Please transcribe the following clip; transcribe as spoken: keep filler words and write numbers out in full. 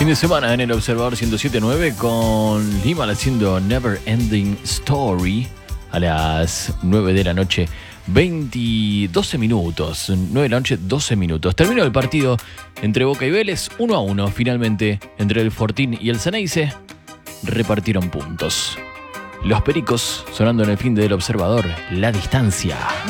Fin de semana en el Observador ciento siete punto nueve con Limal haciendo Never Ending Story a las nueve de la noche, veinte, doce minutos. nueve de la noche, doce minutos. Terminó el partido entre Boca y Vélez, uno a uno. Finalmente, entre el Fortín y el Ceneice, repartieron puntos. Los Pericos sonando en el fin del Observador, La Distancia.